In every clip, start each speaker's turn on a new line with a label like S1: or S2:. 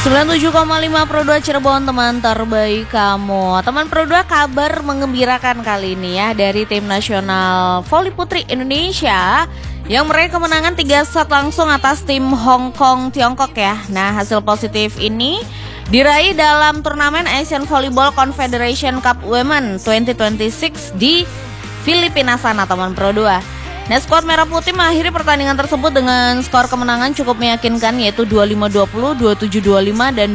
S1: 97,5 Pro 2 Cirebon, teman terbaik kamu. Teman Pro 2, kabar mengembirakan kali ini ya dari tim nasional voli putri Indonesia yang meraih kemenangan 3 set langsung atas tim Hong Kong Tiongkok ya. Nah, hasil positif ini diraih dalam turnamen Asian Volleyball Confederation Cup Women 2026 di Filipina sana, teman Pro 2. Nah, skuad Merah Putih mengakhiri pertandingan tersebut dengan skor kemenangan cukup meyakinkan, yaitu 25-20, 27-25, dan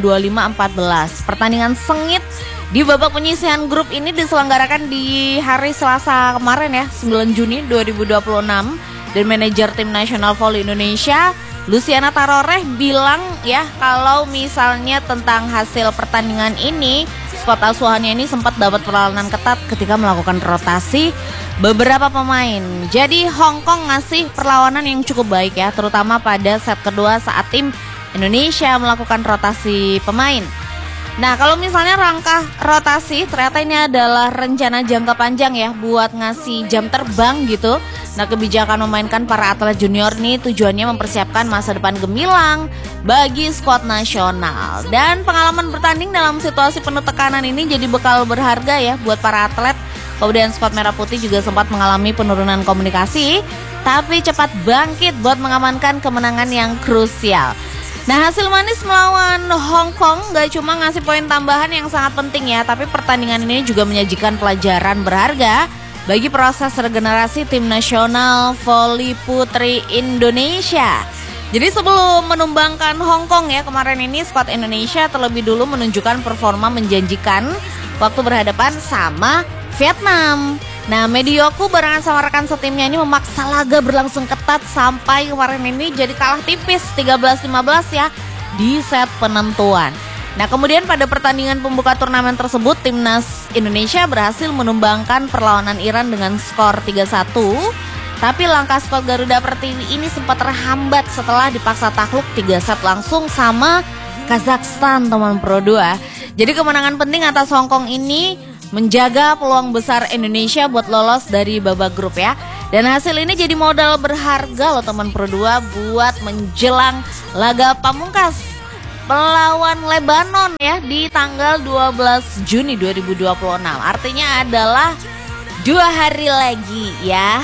S1: 25-14. Pertandingan sengit di babak penyisihan grup ini diselenggarakan di hari Selasa kemarin ya, 9 Juni 2026. Dan manajer tim nasional voli Indonesia, Luciana Taroreh, bilang ya kalau misalnya tentang hasil pertandingan ini, skuad asuhannya ini sempat dapat perlawanan ketat ketika melakukan rotasi beberapa pemain. Jadi Hong Kong ngasih perlawanan yang cukup baik ya, terutama pada set kedua saat tim Indonesia melakukan rotasi pemain. Nah, kalau misalnya rangka rotasi, ternyata ini adalah rencana jangka panjang ya buat ngasih jam terbang gitu. Nah, kebijakan memainkan para atlet junior nih tujuannya mempersiapkan masa depan gemilang bagi skuad nasional. Dan pengalaman bertanding dalam situasi penuh tekanan ini jadi bekal berharga ya buat para atlet. Kemudian skuad Merah Putih juga sempat mengalami penurunan komunikasi, tapi cepat bangkit buat mengamankan kemenangan yang krusial. Nah, hasil manis melawan Hong Kong gak cuma ngasih poin tambahan yang sangat penting ya, tapi pertandingan ini juga menyajikan pelajaran berharga bagi proses regenerasi tim nasional voli putri Indonesia. Jadi sebelum menumbangkan Hong Kong ya kemarin ini, skuad Indonesia terlebih dulu menunjukkan performa menjanjikan waktu berhadapan sama Vietnam. Nah, Medioku barengan sama rekan setimnya ini memaksa laga berlangsung ketat sampai kemarin ini jadi kalah tipis 13-15 ya di set penentuan. Nah, kemudian pada pertandingan pembuka turnamen tersebut, timnas Indonesia berhasil menumbangkan perlawanan Iran dengan skor 3-1. Tapi langkah skuad Garuda Pertiwi ini sempat terhambat setelah dipaksa takluk 3 set langsung sama Kazakhstan, teman Pro 2. Jadi kemenangan penting atas Hong Kong ini menjaga peluang besar Indonesia buat lolos dari babak grup ya. Dan hasil ini jadi modal berharga loh teman Pro 2 buat menjelang laga pamungkas melawan Lebanon ya di tanggal 12 Juni 2026. Artinya adalah 2 hari lagi ya.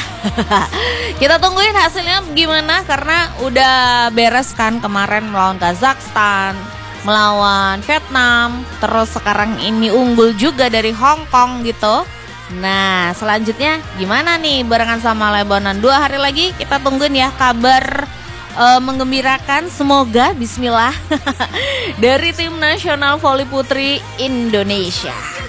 S1: Kita tungguin hasilnya gimana, karena udah beres kan kemarin melawan Kazakhstan, melawan Vietnam, terus sekarang ini unggul juga dari Hong Kong gitu. Nah, selanjutnya gimana nih barengan sama Lebanon? 2 hari lagi kita tungguin ya kabar menggembirakan, semoga bismillah dari tim nasional voli putri Indonesia.